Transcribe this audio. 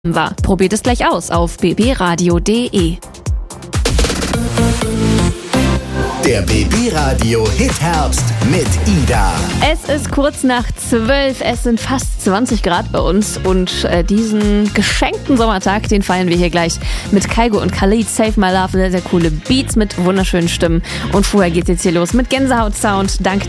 war. Probiert es gleich aus auf bbradio.de. Der BB Radio Hit Herbst mit Ida. Es ist kurz nach 12, es sind fast 20 Grad bei uns und diesen geschenkten Sommertag, den feiern wir hier gleich mit Kygo und Khalid. Save My Love, sehr, sehr coole Beats mit wunderschönen Stimmen. Und vorher geht's jetzt hier los mit Gänsehaut-Sound dank